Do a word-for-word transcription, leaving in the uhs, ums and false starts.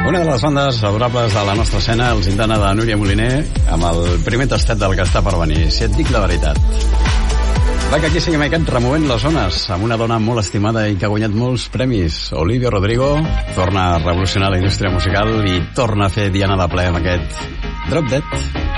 Una de les bandes adorables de la nostra escena, els Intana de Núria Moliner, amb el primer tastet del que està per venir, si et dic la veritat. Va, que aquí seguim aquest removent les zones, amb una dona molt estimada i que ha guanyat molts premis. Olivia Rodrigo torna a revolucionar la indústria musical i torna a fer Diana de ple amb aquest Drop Dead.